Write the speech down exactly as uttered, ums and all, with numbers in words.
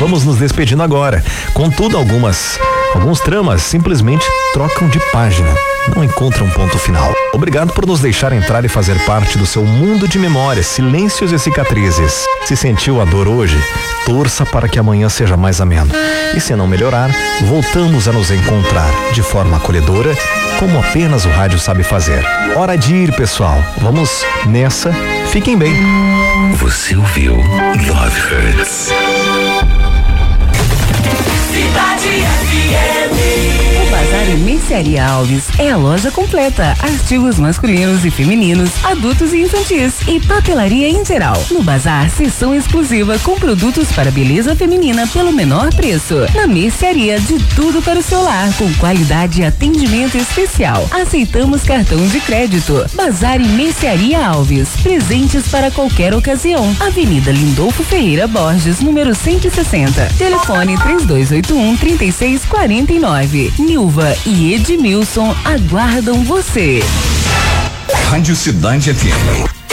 Vamos nos despedindo agora. Contudo, algumas, alguns tramas simplesmente trocam de página. Não encontram ponto final. Obrigado por nos deixar entrar e fazer parte do seu mundo de memórias, silêncios e cicatrizes. Se sentiu a dor hoje? Torça para que amanhã seja mais ameno. E se não melhorar, voltamos a nos encontrar de forma acolhedora, como apenas o rádio sabe fazer. Hora de ir, pessoal. Vamos nessa. Fiquem bem. Você ouviu Love Hurts. Cidade F M. O Bazar e Mercearia Alves é a loja completa. Artigos masculinos e femininos, adultos e infantis e papelaria em geral. No Bazar, seção exclusiva com produtos para beleza feminina pelo menor preço. Na Mercearia, de tudo para o seu lar, com qualidade e atendimento especial. Aceitamos cartão de crédito. Bazar e Mercearia Alves, presentes para qualquer ocasião. Avenida Lindolfo Ferreira Borges, número cento e sessenta. Telefone três dois oito um, três seis quatro nove. Nilva e Edmilson aguardam você. Rádio Cidade F M.